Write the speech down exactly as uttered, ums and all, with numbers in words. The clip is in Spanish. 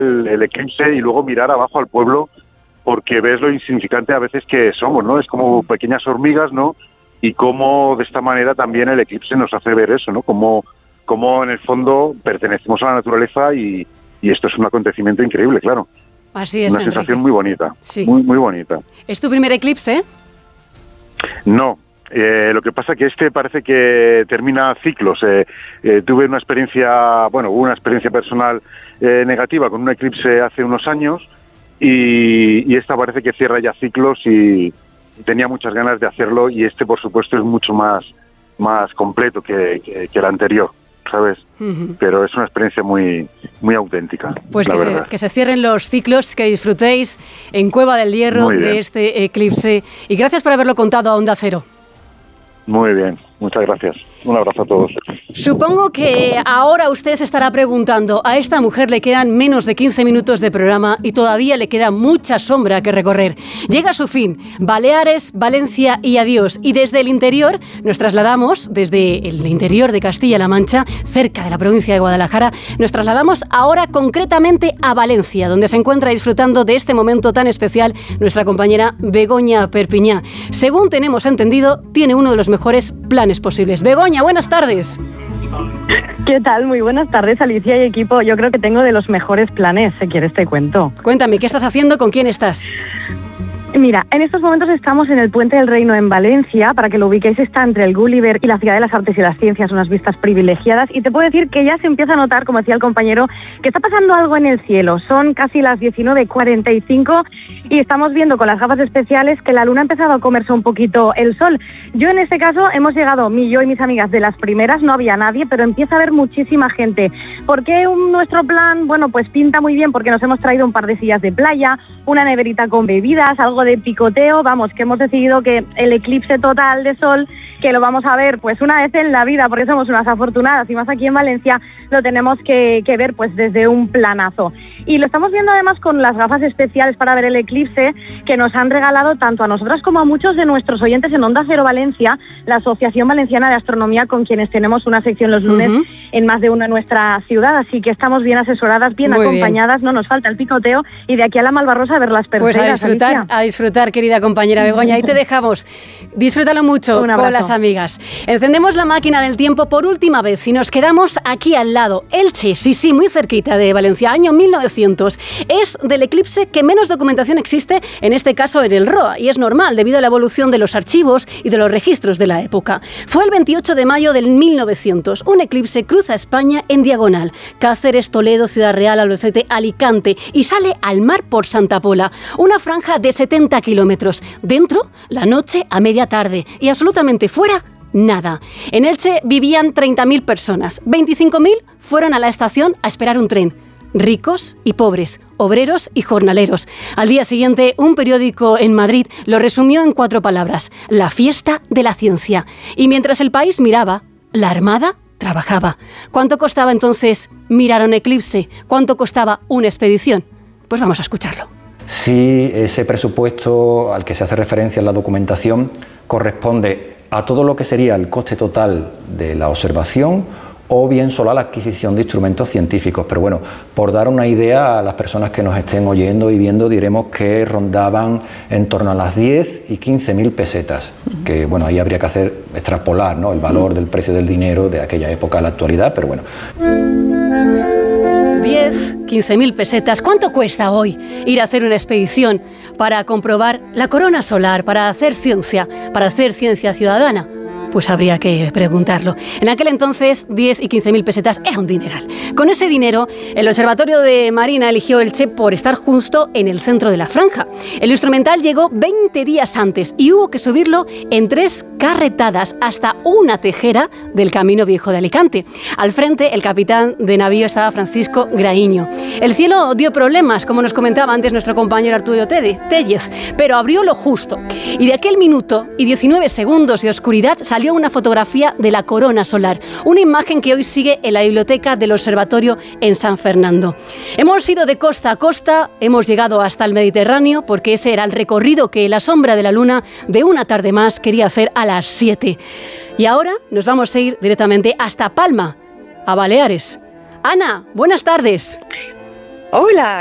el, el eclipse y luego mirar abajo al pueblo, porque ves lo insignificante a veces que somos, ¿no? Es como pequeñas hormigas, ¿no? Y cómo de esta manera también el eclipse nos hace ver eso, ¿no? Como, como en el fondo pertenecemos a la naturaleza y, y esto es un acontecimiento increíble, claro. Así es, una Enrique. sensación muy bonita, sí. muy, muy bonita. ¿Es tu primer eclipse? No. Eh, lo que pasa que este parece que termina ciclos. Eh, eh, tuve una experiencia, bueno, una experiencia personal eh, negativa con un eclipse hace unos años y, y esta parece que cierra ya ciclos y tenía muchas ganas de hacerlo y este, por supuesto, es mucho más, más completo que, que, que el anterior, ¿sabes? Uh-huh. Pero es una experiencia muy, muy auténtica. Pues que se, que se cierren los ciclos, que disfrutéis en Cueva del Hierro de este eclipse y gracias por haberlo contado a Onda Cero. Muy bien, muchas gracias. Un abrazo a todos. Supongo que ahora usted se estará preguntando, a esta mujer le quedan menos de quince minutos de programa y todavía le queda mucha sombra que recorrer. Llega a su fin, Baleares, Valencia y adiós. Y desde el interior nos trasladamos, desde el interior de Castilla-La Mancha, cerca de la provincia de Guadalajara, nos trasladamos ahora concretamente a Valencia, donde se encuentra disfrutando de este momento tan especial nuestra compañera Begoña Perpiñá. Según tenemos entendido, tiene uno de los mejores planes posibles. Begoña, buenas tardes. ¿Qué tal? Muy buenas tardes, Alicia y equipo. Yo creo que tengo de los mejores planes, si quieres te cuento. Cuéntame, ¿qué estás haciendo? ¿Con quién estás? Mira, en estos momentos estamos en el Puente del Reino en Valencia. Para que lo ubiquéis, está entre el Gulliver y la Ciudad de las Artes y las Ciencias, unas vistas privilegiadas. Y te puedo decir que ya se empieza a notar, como decía el compañero, que está pasando algo en el cielo. Son casi las diecinueve cuarenta y cinco y estamos viendo con las gafas especiales que la luna ha empezado a comerse un poquito el sol. Yo en este caso hemos llegado, mi, yo y mis amigas, de las primeras, no había nadie, pero empieza a haber muchísima gente. ¿Por qué un, nuestro plan? Bueno, pues pinta muy bien porque nos hemos traído un par de sillas de playa, una neverita con bebidas, algo de picoteo, vamos, que hemos decidido que el eclipse total de sol, que lo vamos a ver pues una vez en la vida, porque somos unas afortunadas y más aquí en Valencia, lo tenemos que, que ver pues desde un planazo. Y lo estamos viendo además con las gafas especiales para ver el eclipse que nos han regalado tanto a nosotras como a muchos de nuestros oyentes en Onda Cero Valencia, la Asociación Valenciana de Astronomía, con quienes tenemos una sección los lunes uh-huh. en más de una de nuestra ciudad, así que estamos bien asesoradas, bien Muy acompañadas, bien. No nos falta el picoteo y de aquí a la Malvarrosa a ver las perseras. Pues a disfrutar, Alicia. a disfrutar, querida compañera Begoña, ahí te dejamos. Disfrútalo mucho con las amigas. Encendemos la máquina del tiempo por última vez y nos quedamos aquí al lado. Elche, sí, sí, muy cerquita de Valencia, año mil novecientos. Es del eclipse que menos documentación existe, en este caso en el R O A, y es normal debido a la evolución de los archivos y de los registros de la época. Fue el veintiocho de mayo del mil novecientos. Un eclipse cruza España en diagonal. Cáceres, Toledo, Ciudad Real, Albacete, Alicante y sale al mar por Santa Pola. Una franja de setenta kilómetros. Dentro, la noche a media tarde y absolutamente fuera, nada. En Elche vivían treinta mil personas. veinticinco mil fueron a la estación a esperar un tren. Ricos y pobres, obreros y jornaleros. Al día siguiente, un periódico en Madrid lo resumió en cuatro palabras: la fiesta de la ciencia. Y mientras el país miraba, la Armada trabajaba. ¿Cuánto costaba entonces mirar un eclipse? ¿Cuánto costaba una expedición? Pues vamos a escucharlo. Si ese presupuesto al que se hace referencia en la documentación corresponde a todo lo que sería el coste total de la observación o bien solo a la adquisición de instrumentos científicos. Pero bueno, por dar una idea a las personas que nos estén oyendo y viendo, diremos que rondaban en torno a las diez y quince mil pesetas, que bueno, ahí habría que hacer, extrapolar, ¿no?, el valor del precio del dinero de aquella época a la actualidad, pero bueno. diez, quince mil pesetas. ¿Cuánto cuesta hoy ir a hacer una expedición para comprobar la corona solar, para hacer ciencia, para hacer ciencia ciudadana? Pues habría que preguntarlo. En aquel entonces, diez y quince mil pesetas era un dineral. Con ese dinero, el Observatorio de Marina eligió Elche por estar justo en el centro de la franja. El instrumental llegó veinte días antes y hubo que subirlo en tres carretadas hasta una tejera del Camino Viejo de Alicante. Al frente, el capitán de navío estaba Francisco Graíño. El cielo dio problemas, como nos comentaba antes nuestro compañero Arturo Tellez, pero abrió lo justo. Y de aquel minuto y diecinueve segundos de oscuridad salió una fotografía de la corona solar, una imagen que hoy sigue en la biblioteca del observatorio en San Fernando. Hemos ido de costa a costa, hemos llegado hasta el Mediterráneo, porque ese era el recorrido que la sombra de la luna de una tarde más quería hacer a las siete. Y ahora nos vamos a ir directamente hasta Palma, a Baleares. Ana, buenas tardes. Hola.